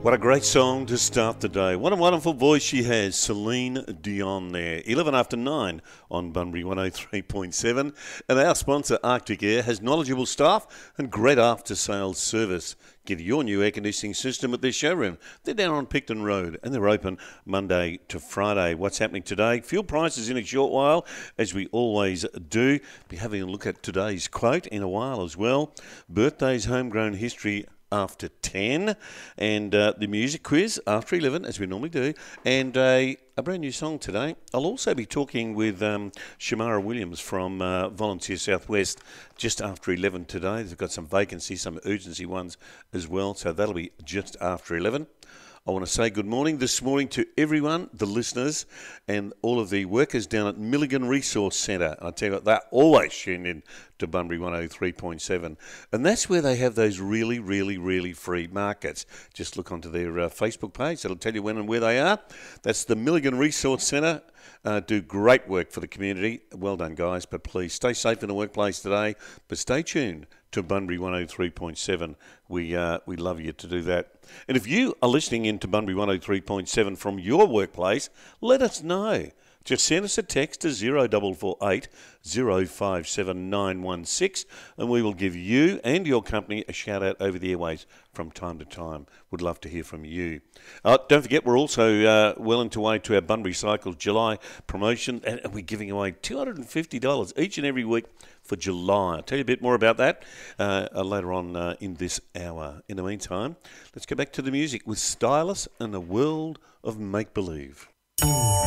What a great song to start the day. What a wonderful voice she has, Celine Dion there. 11 after 9 on Bunbury 103.7. And our sponsor, Arctic Air, has knowledgeable staff and great after-sales service. Get your new air conditioning system at their showroom. They're down on Picton Road and they're open Monday to Friday. What's happening today? Fuel prices in a short while, as we always do. Be having a look at today's quote in a while as well. Birthdays, homegrown history after 10, and the music quiz after 11, as we normally do, and a brand new song today. I'll also be talking with Shamara Williams from Volunteer Southwest just after 11 today. They've got some vacancies, some urgency ones as well, so that'll be just after 11. I want to say good morning this morning to everyone, the listeners, and all of the workers down at Milligan Resource Centre. And I tell you what, they're always tuned in to Bunbury 103.7. And that's where they have those really, really, really free markets. Just look onto their Facebook page. That'll tell you when and where they are. That's the Milligan Resource Centre. Do great work for the community. Well done, guys. But please stay safe in the workplace today. But stay tuned to Bunbury 103.7. We love you to do that. And if you are listening in to Bunbury 103.7 from your workplace, let us know. Just send us a text to 0448 057 916 and we will give you and your company a shout out over the airways from time to time. Would love to hear from you. Don't forget, we're also well into way to our Bunbury Cycles July promotion, and we're giving away $250 each and every week for July. I'll tell you a bit more about that later on in this hour. In the meantime, let's go back to the music with Stylus and the World of Make-Believe.